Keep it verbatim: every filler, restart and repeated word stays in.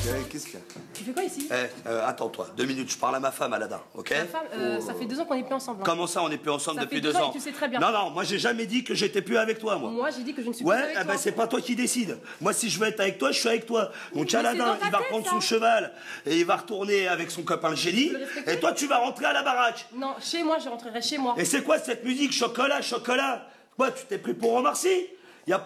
Qu'est-ce qu'il y a? Tu fais quoi ici? Eh, euh, attends-toi, deux minutes, je parle à ma femme, Aladin, ok? Ta femme, euh, oh. ça fait deux ans qu'on est plus ensemble. Hein. Comment ça, on n'est plus ensemble ça depuis fait deux, deux ans, ans et tu sais très bien. Non, non, moi j'ai jamais dit que j'étais plus avec toi, moi. Moi j'ai dit que je ne suis ouais, plus avec eh toi. ben c'est pas toi qui décide. Moi si je veux être avec toi, je suis avec toi. Donc Mais Aladin, c'est dans ta il va tête, reprendre ça. son cheval et il va retourner avec son copain le génie. Et toi tu vas rentrer à la baraque. Non, chez moi, je rentrerai chez moi. Et c'est quoi cette musique? Chocolat, chocolat? Quoi, tu t'es pris pour Omar Sy?